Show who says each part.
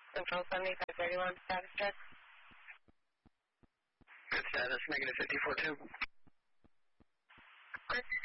Speaker 1: Central 7531, status check.
Speaker 2: Good status, negative 54.2.
Speaker 1: Correct.